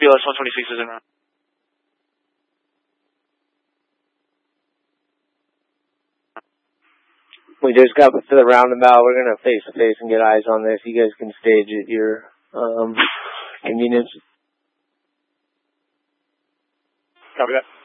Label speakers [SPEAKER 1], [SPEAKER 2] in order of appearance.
[SPEAKER 1] BLS 126 is in route.
[SPEAKER 2] We just got to the roundabout. We're going to face-to-face and get eyes on this. You guys can stage at your convenience.
[SPEAKER 1] Copy that.